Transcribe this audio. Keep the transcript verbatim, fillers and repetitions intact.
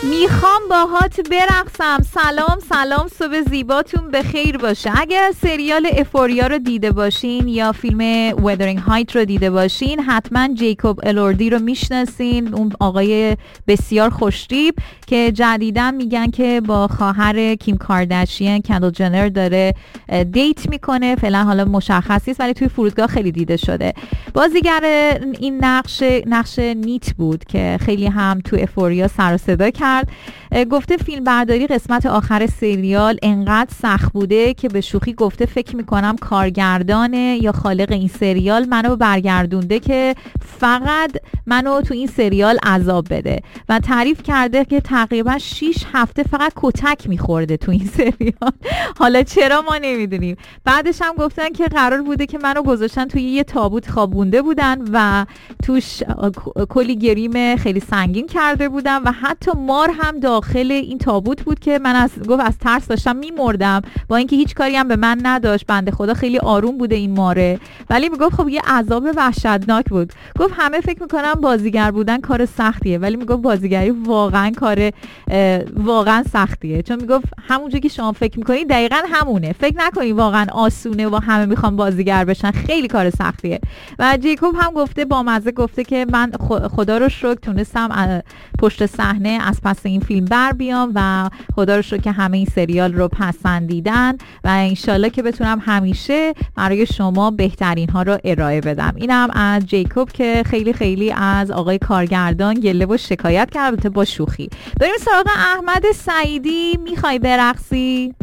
میخوام باهات برقصم. سلام سلام، صبح زیباتون بخیر باشه. اگر سریال افوریا رو دیده باشین یا فیلم وذرینگ هایت رو دیده باشین، حتما جیکوب الوردی رو میشناسین، اون آقای بسیار خوشتیپ که جدیداً میگن که با خواهر کیم کارداشیان کندل جنر داره دیت میکنه. فعلا حالا مشخص نیست ولی توی فرودگاه خیلی دیده شده. بازیگر این نقش نقش نیت بود که خیلی هم تو افوریا سر و صدا کرد. گفته فیلم برداری قسمت آخر سریال انقدر سخت بوده که به شوخی گفته فکر میکنم کارگردان یا خالق این سریال منو برگردونده که فقط منو تو این سریال عذاب بده و تعریف کرده که تقریبا شش هفته فقط کتک میخورده تو این سریال. حالا چرا ما نمیدونیم. بعدش هم گفتن که قرار بوده که منو گذاشتن توی یه تابوت خوابونده بودن و توش کلی گریم خیلی سنگین کرده بودن و حتی مار هم داخل این تابوت بود که من از گفت از ترس داشتم میمردم، با اینکه هیچ کاری هم به من نداشت. بنده خدا خیلی آروم بوده این ماره، ولی میگفت خب یه عذاب وحشتناک بود. گفت همه فکر میکنم بازیگر بودن کار سختیه، ولی میگفت بازیگری واقعا کار واقعا سختیه، چون میگفت همونجوری که شما فکر میکنید دقیقاً همونه. فکر نکنید واقعا آسونه و همه میخوان بازیگر بشن، خیلی کار سختیه. و جیکوب هم گفته با مزه گفته که من خدا رو شکر تونستم پشت صحنه از پس این فیلم بر بیام و خدا رو شکر که همه این سریال رو پسندیدن و انشالله که بتونم همیشه برای شما بهترین ها رو ارائه بدم. اینم از جیکوب که خیلی خیلی از آقای کارگردان گله و شکایت کرد، با شوخی. بریم سراغ احمد سعیدی. میخوای برقصی؟